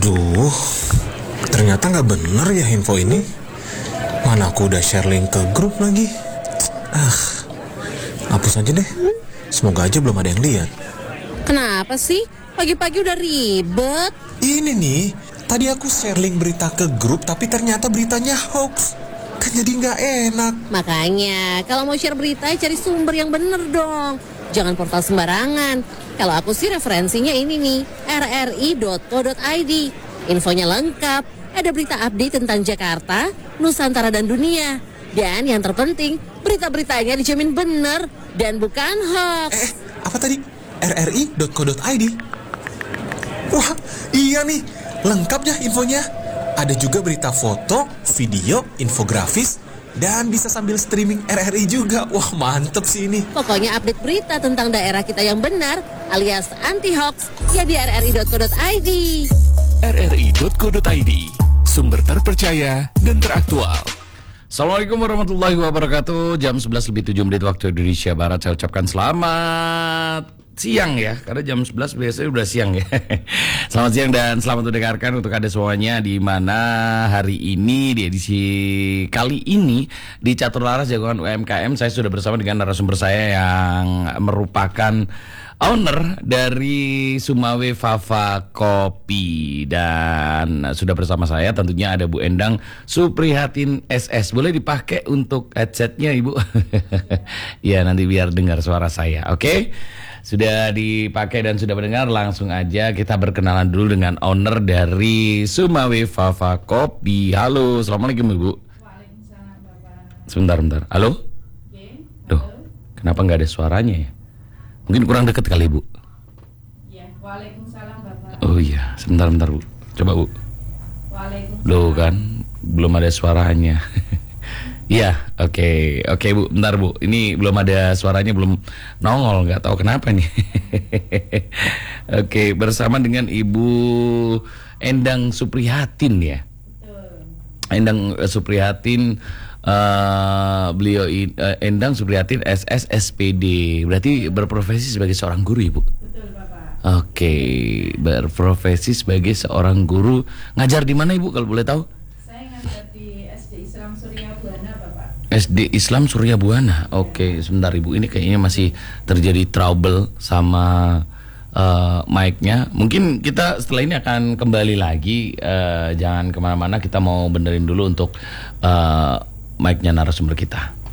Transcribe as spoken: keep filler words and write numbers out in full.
Aduh, ternyata nggak bener ya info ini. Mana aku udah share link ke grup lagi. Ah, hapus aja deh. Semoga aja belum ada yang lihat. Kenapa sih? Pagi-pagi udah ribet. Ini nih, tadi aku share link berita ke grup, tapi ternyata beritanya hoax. Kan jadi nggak enak. Makanya, kalau mau share berita, cari sumber yang bener dong. Jangan portal sembarangan. Kalau aku sih referensinya ini nih, r r i dot co dot i d. Infonya lengkap, ada berita update tentang Jakarta, Nusantara dan dunia. Dan yang terpenting, berita-beritanya dijamin bener dan bukan hoax. Eh, apa tadi? r r i dot co dot i d. Wah, iya nih, lengkap ya infonya. Ada juga berita foto, video, infografis, dan bisa sambil streaming R R I juga. Wah, mantep sih ini. Pokoknya update berita tentang daerah kita yang benar, alias anti-hoax, ya di r r i dot co dot i d. r r i dot co dot i d, sumber terpercaya dan teraktual. Assalamualaikum warahmatullahi wabarakatuh. Jam sebelas lebih tujuh menit waktu Indonesia Barat. Saya ucapkan selamat siang ya, karena jam sebelas biasanya udah siang ya. Selamat siang dan selamat mendengarkan untuk Anda semuanya, di mana hari ini di edisi kali ini di Catur Laras Jagoan U M K M saya sudah bersama dengan narasumber saya yang merupakan owner dari Sumawe Fava Kopi, dan sudah bersama saya tentunya ada Bu Endang Suprihatin S S. Boleh dipakai untuk headsetnya Ibu? Ya, nanti biar dengar suara saya. Oke, okay? Sudah dipakai dan sudah mendengar, langsung aja kita berkenalan dulu dengan owner dari Sumawe Fava Kopi. Halo, assalamualaikum Ibu. Waalaikumsalam Bapak. Sebentar, bentar. Halo? Oke. Duh, kenapa nggak ada suaranya ya? Mungkin kurang dekat kali Bu. Ya, waalaikumsalam Bapak. Oh iya, sebentar bentar Bu. Coba Bu. Waalaikumsalam. Loh kan, belum ada suaranya. Iya, oke, okay. oke okay, Bu, bentar Bu. Ini belum ada suaranya, belum nongol, nggak tahu kenapa nih. Oke, okay, bersama dengan Ibu Endang Suprihatin ya. Betul. Endang Suprihatin. Uh, beliau uh, Endang Suprihatin S S S P D. Berarti berprofesi sebagai seorang guru Ibu. Betul Bapak. Oke, okay. Berprofesi sebagai seorang guru. Ngajar di mana Ibu kalau boleh tahu? Saya ngajar di S D Islam Surya Buana Bapak. S D Islam Surya Buana. Oke, okay. Sebentar Ibu, ini kayaknya masih terjadi trouble sama uh, mic-nya. Mungkin kita setelah ini akan kembali lagi. uh, Jangan kemana-mana, kita mau benerin dulu untuk uh, mic-nya narasumber kita.